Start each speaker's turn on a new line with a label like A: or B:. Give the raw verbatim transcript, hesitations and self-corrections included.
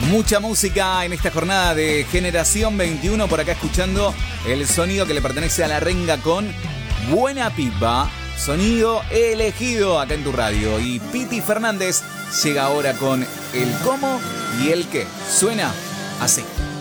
A: Mucha música en esta jornada de Generación veintiuno. Por acá escuchando el sonido que le pertenece a La Renga con Buena Pipa. Sonido elegido acá en tu radio. Y Piti Fernández llega ahora con el cómo y el qué. Suena así.